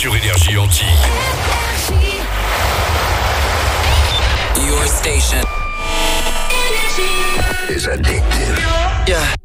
sur Énergie Antilles. Your station is addictive. Yeah.